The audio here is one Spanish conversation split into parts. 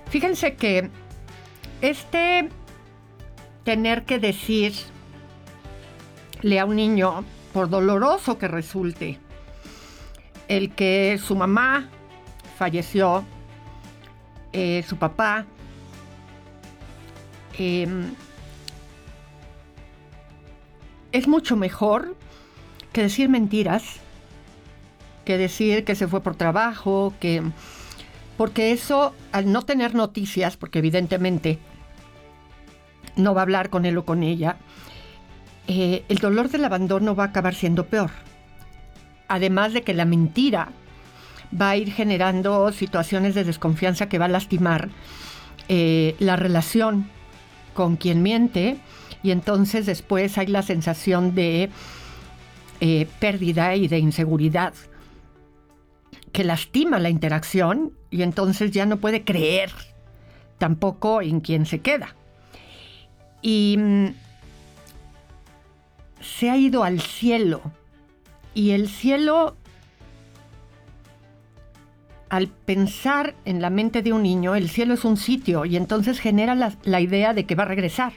Fíjense que tener que decirle a un niño, por doloroso que resulte, el que su mamá falleció, su papá, es mucho mejor que decir mentiras, que decir que se fue por trabajo, porque eso, al no tener noticias, porque evidentemente no va a hablar con él o con ella, el dolor del abandono va a acabar siendo peor. Además de que la mentira va a ir generando situaciones de desconfianza que va a lastimar la relación con quien miente, y entonces después hay la sensación de pérdida y de inseguridad que lastima la interacción, y entonces ya no puede creer tampoco en quien se queda. Y se ha ido al cielo, y el cielo, al pensar en la mente de un niño, el cielo es un sitio, y entonces genera la idea de que va a regresar.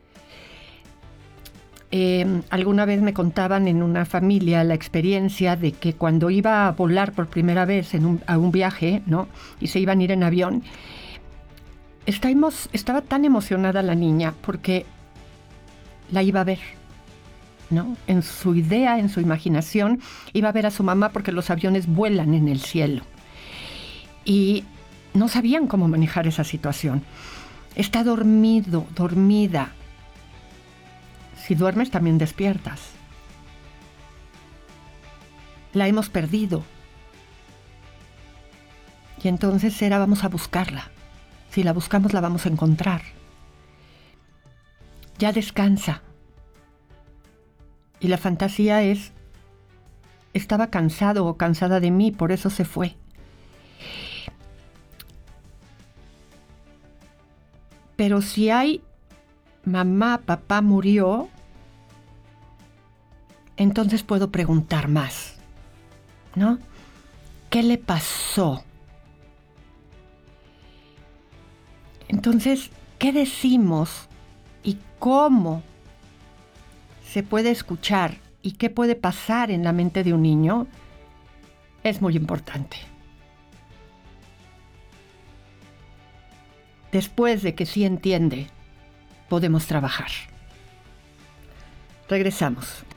Alguna vez me contaban en una familia la experiencia de que cuando iba a volar por primera vez a un viaje, ¿no?, y se iban a ir en avión, estaba tan emocionada la niña porque la iba a ver, ¿no? En su idea, en su imaginación, iba a ver a su mamá porque los aviones vuelan en el cielo. Y no sabían cómo manejar esa situación. Está dormida. Si duermes, también despiertas. La hemos perdido. Y entonces vamos a buscarla. Si la buscamos, la vamos a encontrar. Ya descansa. Y la fantasía estaba cansado o cansada de mí, por eso se fue. Pero si hay mamá, papá murió, entonces puedo preguntar más, ¿no? ¿Qué le pasó? Entonces, ¿qué decimos y cómo se puede escuchar y qué puede pasar en la mente de un niño? Es muy importante. Después de que sí entiende, podemos trabajar. Regresamos.